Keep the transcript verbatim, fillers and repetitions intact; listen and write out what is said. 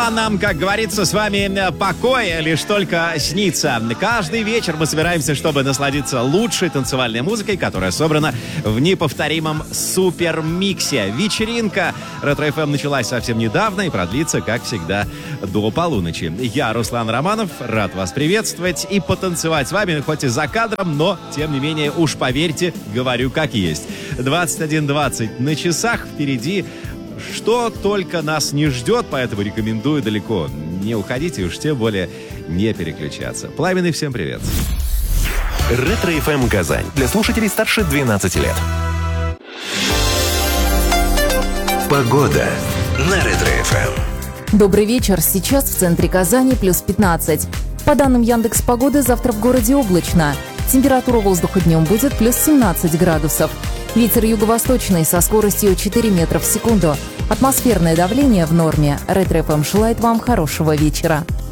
а нам, как говорится, с вами покой лишь только снится. Каждый вечер мы собираемся, чтобы насладиться лучшей танцевальной музыкой, которая собрана в неповторимом супермиксе. Вечеринка Ретро-эф эм началась совсем недавно и продлится, как всегда, до полуночи. Я, Руслан Романов, рад вас приветствовать и потанцевать с вами, хоть и за кадром, но, тем не менее, уж поверьте, говорю как есть. двадцать один двадцать на часах, впереди что только нас не ждет, поэтому рекомендую далеко не уходить и уж тем более не переключаться. Пламенный, всем привет. Ретро-эф эм Казань. Для слушателей старше двенадцати лет. Погода на Ретро-эф эм. Добрый вечер. Сейчас в центре Казани плюс пятнадцать. По данным Яндекс.Погоды, завтра в городе облачно. Температура воздуха днем будет плюс семнадцать градусов. Ветер юго-восточный со скоростью четыре метра в секунду. Атмосферное давление в норме. Ретро-эф эм желает вам хорошего вечера.